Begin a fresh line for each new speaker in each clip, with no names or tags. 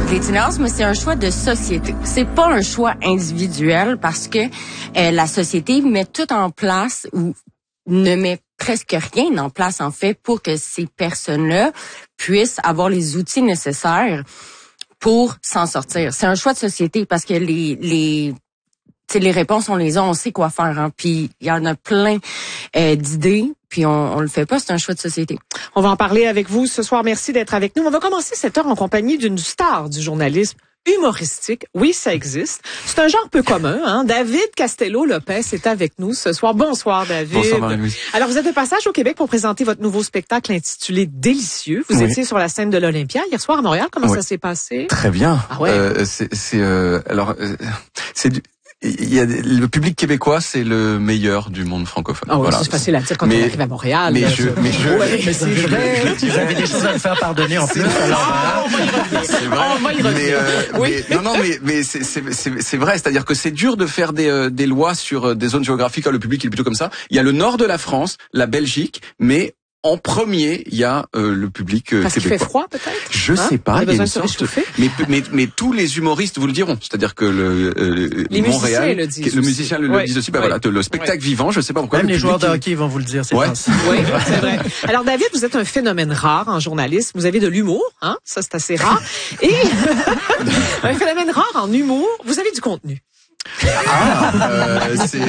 de l'itinérance, mais c'est un choix de société. C'est pas un choix individuel parce que la société met tout en place ou ne met presque rien en place, en fait, pour que ces personnes-là puissent avoir les outils nécessaires pour s'en sortir. C'est un choix de société parce que les réponses, on les a, on sait quoi faire. Hein. Puis il y en a plein d'idées, puis on le fait pas, c'est un choix de société.
On va en parler avec vous ce soir. Merci d'être avec nous. On va commencer cette heure en compagnie d'une star du journalisme humoristique. Oui, ça existe. C'est un genre peu commun. Hein? David Castello-Lopez est avec nous ce soir. Bonsoir, David.
Bonsoir, Marie-Louise.
Alors, vous êtes de passage au Québec pour présenter votre nouveau spectacle intitulé Délicieux. Vous étiez sur la scène de l'Olympia hier soir à Montréal. Comment ça s'est passé?
Très bien.
Ah ouais?
Il y a le public québécois, c'est le meilleur du monde francophone.
Ah oui, voilà. C'est facile à dire quand on arrive à Montréal.
Mais c'est vrai.
Vous avez des choses à me faire pardonner en plus.
C'est vrai.
On va y revenir.
Mais c'est vrai. C'est-à-dire que c'est dur de faire des lois sur des zones géographiques. Le public il est plutôt comme ça. Il y a le nord de la France, la Belgique, mais en premier, il y a le public québécois.
Parce qu'il fait froid, peut-être?
Je sais pas.
Il y a une sorte.
Mais tous les humoristes vous le diront. C'est-à-dire que
les
Montréal,
le
musicien le disent aussi. Voilà, le spectacle vivant. Je sais pas pourquoi.
Même les joueurs de hockey vont vous le dire.
Oui, c'est vrai. Alors David, vous êtes un phénomène rare en journalisme. Vous avez de l'humour, hein? Ça c'est assez rare. Et un phénomène rare en humour. Vous avez du contenu.
C'est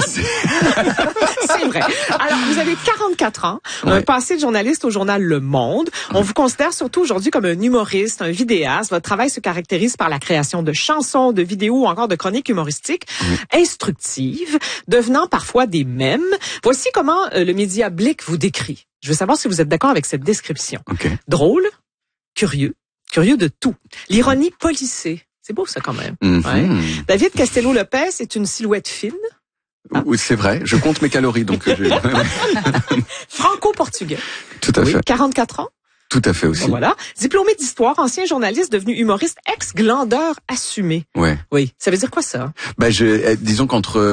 vrai. Alors, vous avez 44 ans, un passé de journaliste au journal Le Monde. On vous considère surtout aujourd'hui comme un humoriste, un vidéaste. Votre travail se caractérise par la création de chansons, de vidéos ou encore de chroniques humoristiques instructives, devenant parfois des mèmes. Voici comment le média Blick vous décrit. Je veux savoir si vous êtes d'accord avec cette description. Drôle, curieux de tout. L'ironie policée. C'est beau, ça, quand même. David Castello-Lopez est une silhouette fine.
Oui, c'est vrai. Je compte mes calories, donc
Franco-portugais.
Tout à fait.
44 ans.
Tout à fait aussi.
Voilà. Diplômé d'histoire, ancien journaliste, devenu humoriste, ex-glandeur assumé.
Ouais.
Oui. Ça veut dire quoi, ça?
Disons qu'entre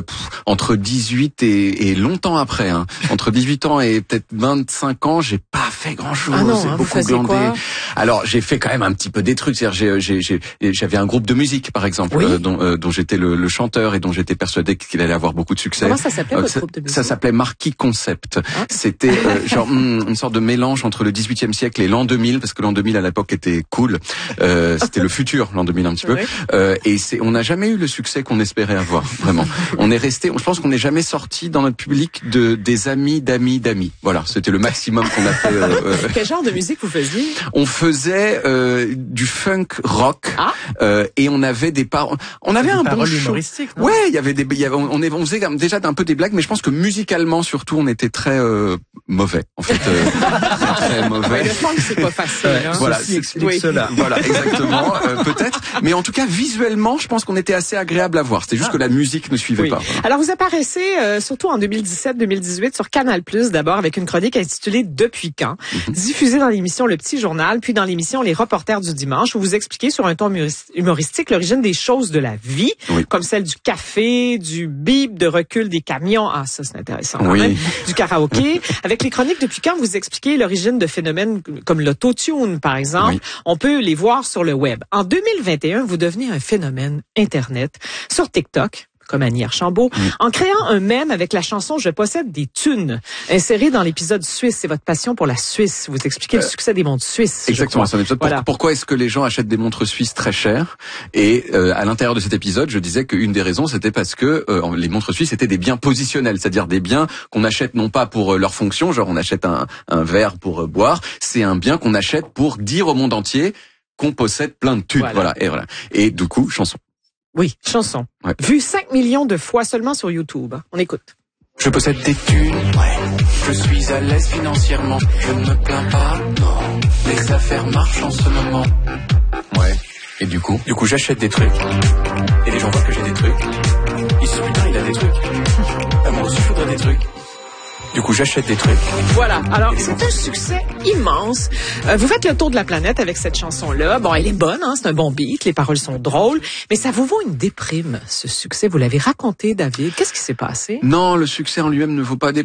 18 et longtemps après, hein, entre 18 ans et peut-être 25 ans, j'ai pas fait grand-chose.
Ah non,
beaucoup
vous faisiez
glandé.
quoi?
Alors, j'ai fait quand même un petit peu des trucs. C'est-à-dire, j'avais un groupe de musique, par exemple, dont j'étais le chanteur et dont j'étais persuadé qu'il allait avoir beaucoup de succès.
Comment ça s'appelait, votre groupe de musique?
Ça s'appelait Marquis Concept. C'était genre une sorte de mélange entre le 18e siècle et l'an 2000, parce que l'an 2000 à l'époque était cool. C'était le futur, l'an 2000 un petit peu. Et on n'a jamais eu le succès qu'on espérait avoir, vraiment. On est resté, je pense qu'on n'est jamais sorti dans notre public des amis d'amis d'amis. Voilà, c'était le maximum qu'on a fait.
Quel genre de musique vous faisiez?
On faisait du funk rock et on avait on avait un bon show. Ouais, il y avait on faisait déjà un peu des blagues, mais je pense que musicalement surtout on était très mauvais en fait. Très mauvais.
Le funk c'est pas facile. Hein?
Voilà, cela. Voilà, exactement, peut-être. Mais en tout cas, visuellement, je pense qu'on était assez agréable à voir. C'était juste que la musique ne suivait pas.
Alors, vous apparaissez surtout en 2017-2018 sur Canal+, d'abord avec une chronique intitulée Depuis quand, diffusée dans l'émission Le Petit Journal, puis dans l'émission Les Reporters du dimanche, où vous expliquez sur un ton humoristique l'origine des choses de la vie, comme celle du café, du bip, de recul des camions. Ah, ça, c'est intéressant. Quand même. Du karaoké. Avec les chroniques Depuis quand, vous expliquez l'origine de phénomènes comme l'autotune, par exemple. On peut les voir sur le web. En 2021, vous devenez un phénomène Internet sur TikTok, comme Annie Archambault, en créant un mème avec la chanson « Je possède des thunes », inséré dans l'épisode Suisse. C'est votre passion pour la Suisse. Vous expliquez le succès des montres suisses.
Exactement, c'est un épisode. Pourquoi est-ce que les gens achètent des montres suisses très chères? Et à l'intérieur de cet épisode, je disais qu'une des raisons, c'était parce que les montres suisses étaient des biens positionnels, c'est-à-dire des biens qu'on achète non pas pour leur fonction, genre on achète un verre pour boire, c'est un bien qu'on achète pour dire au monde entier qu'on possède plein de thunes. Voilà. Et du coup, chanson.
Oui, chanson. Vue 5 millions de fois seulement sur YouTube. On écoute.
Je possède des thunes, je suis à l'aise financièrement, je ne me plains pas, non. Les affaires marchent en ce moment.
Et du coup
j'achète des trucs. Et les gens voient que j'ai des trucs. Ils se disent putain, il a des trucs. Moi aussi, je voudrais des trucs. Du coup, j'achète des trucs.
Voilà. Alors, c'est un succès immense. Vous faites le tour de la planète avec cette chanson-là. Bon, elle est bonne, hein, c'est un bon beat, les paroles sont drôles, mais ça vous vaut une déprime, ce succès. Vous l'avez raconté, David. Qu'est-ce qui s'est passé?
Non, le succès en lui-même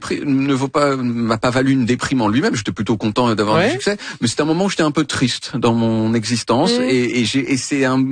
m'a pas valu une déprime en lui-même. J'étais plutôt content d'avoir du succès, mais c'était un moment où j'étais un peu triste dans mon existence et c'est un